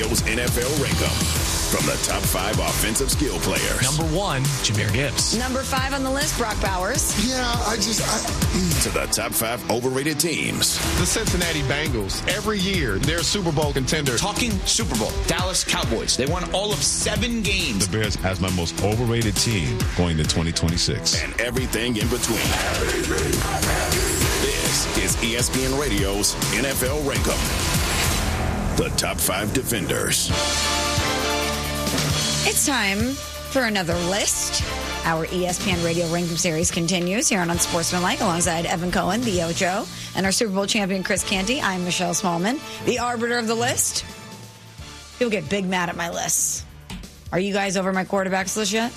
Radio's NFL Rankum. From the top 5 offensive skill players. Number 1, Jahmyr Gibbs. Number 5 on the list, Brock Bowers. To the top 5 overrated teams. The Cincinnati Bengals. Every year, they're a Super Bowl contender. Talking Super Bowl. Dallas Cowboys. They won all of 7 games. The Bears has my most overrated team going to 2026. And everything in between. This is ESPN Radio's NFL Rankum. The top 5 defenders. It's time for another list. Our ESPN Radio Rankum series continues here on Unsportsmanlike alongside Evan Cohen, the Ocho, and our Super Bowl champion Chris Canty. I'm Michelle Smallman, the arbiter of the list. You'll get big mad at my list. Are you guys over my quarterbacks list yet?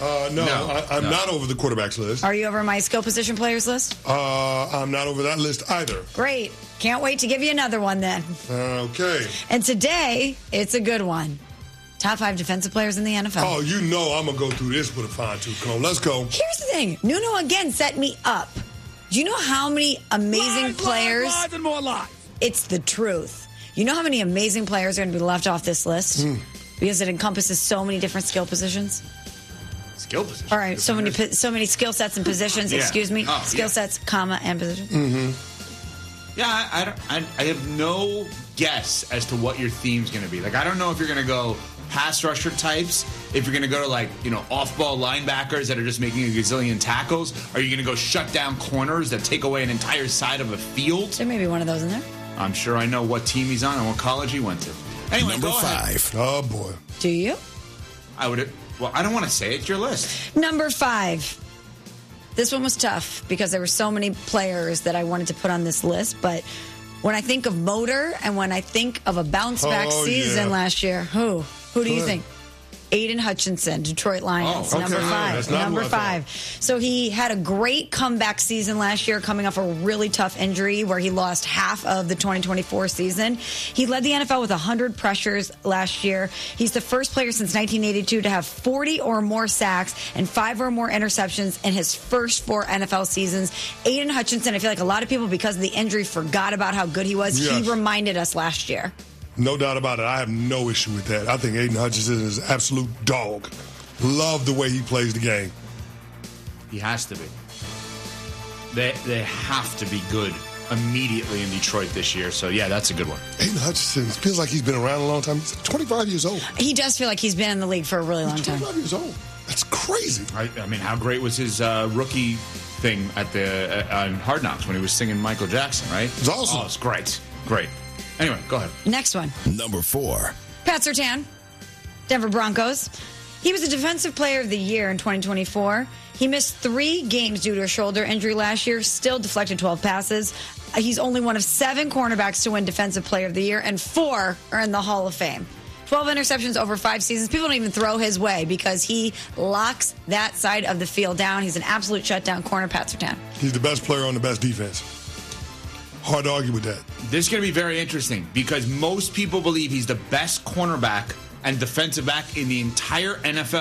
No, I'm not over the quarterbacks list. Are you over my skill position players list? I'm not over that list either. Great. Can't wait to give you another one then. Okay. And today, it's a good one. Top 5 defensive players in the NFL. Oh, you know I'm going to go through this with a fine-tooth comb. Let's go. Here's the thing. Nuno, again, set me up. Do you know how many amazing players... Lies and more lies. It's the truth. You know how many amazing players are going to be left off this list? Because it encompasses so many different skill positions. Skill positions? All right, so many skill sets and positions, excuse me. Skill sets, comma, and positions. Mm-hmm. Yeah, I have no guess as to what your theme's going to be. Like, I don't know if you're going to go pass rusher types, if you're going to go to, off-ball linebackers that are just making a gazillion tackles. Are you going to go shut down corners that take away an entire side of a field? There may be one of those in there. I'm sure I know what team he's on and what college he went to. Anyway, Number 5. Oh, boy. Do you? I don't want to say it. It's your list. Number 5. This one was tough because there were so many players that I wanted to put on this list, but when I think of motor and when I think of a bounce-back season last year, who do you think? Aiden Hutchinson, Detroit Lions, number 5. Number 5. So he had a great comeback season last year, coming off a really tough injury where he lost half of the 2024 season. He led the NFL with 100 pressures last year. He's the first player since 1982 to have 40 or more sacks and 5 or more interceptions in his first 4 NFL seasons. Aiden Hutchinson, I feel like a lot of people, because of the injury, forgot about how good he was. Yes. He reminded us last year. No doubt about it. I have no issue with that. I think Aiden Hutchinson is an absolute dog. Love the way he plays the game. He has to be. They have to be good immediately in Detroit this year. So, yeah, that's a good one. Aiden Hutchinson feels like he's been around a long time. He's 25 years old. He does feel like he's been in the league for a really long time. 25 years old. That's crazy. I mean, how great was his rookie thing at on Hard Knocks when he was singing Michael Jackson, right? It was awesome. Oh, it's great. Great. Anyway, go ahead. Next one. Number 4. Pat Surtain, Denver Broncos. He was the Defensive Player of the Year in 2024. He missed 3 games due to a shoulder injury last year, still deflected 12 passes. He's only one of 7 cornerbacks to win Defensive Player of the Year, and 4 are in the Hall of Fame. 12 interceptions over 5 seasons. People don't even throw his way because he locks that side of the field down. He's an absolute shutdown corner, Pat Surtain. He's the best player on the best defense. Hard to argue with that. This is going to be very interesting because most people believe he's the best cornerback and defensive back in the entire NFL.